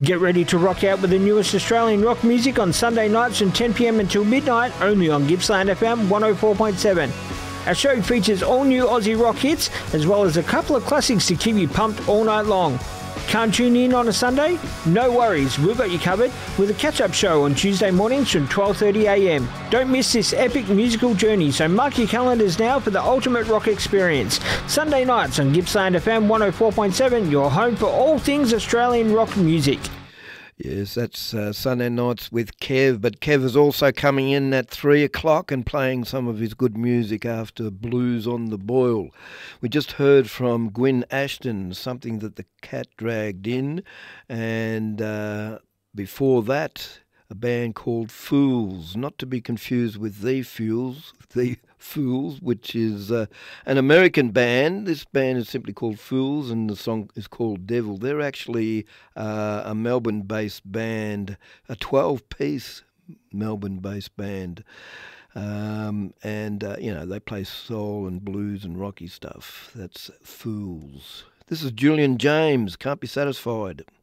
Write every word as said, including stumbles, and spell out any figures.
Get ready to rock out with the newest Australian rock music on Sunday nights from ten p m until midnight, only on Gippsland F M one oh four point seven. Our show features all new Aussie rock hits, as well as a couple of classics to keep you pumped all night long. Can't tune in on a Sunday? No worries, we've got you covered with a catch-up show on Tuesday mornings from twelve thirty a m. Don't miss this epic musical journey, so mark your calendars now for the ultimate rock experience. Sunday nights on Gippsland F M one oh four point seven, your home for all things Australian rock music. Yes, that's uh, Sunday nights with Kev, but Kev is also coming in at three o'clock and playing some of his good music after Blues on the Boil. We just heard from Gwyn Ashton, Something That the Cat Dragged In, and uh, before that, a band called Fools, not to be confused with The Fools, The Fools, which is uh, an American band. This band is simply called Fools, and the song is called Devil. They're actually uh, a Melbourne-based band, a twelve-piece Melbourne-based band. Um, and, uh, you know, they play soul and blues and rocky stuff. That's Fools. This is Julian James, Can't Be Satisfied.